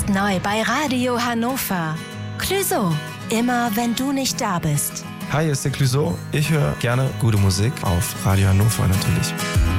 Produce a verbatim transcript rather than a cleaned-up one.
neu bei Radio Hannover. Clouseau, immer wenn du nicht da bist. Hi, hier ist der Clouseau. Ich höre gerne gute Musik auf Radio Hannover natürlich.